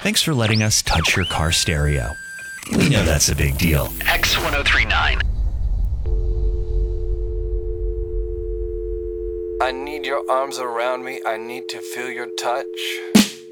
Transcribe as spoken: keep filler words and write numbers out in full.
Thanks for letting us touch your car stereo. We know that's a big deal. X ten thirty-nine. I need your arms around me. I need to feel your touch.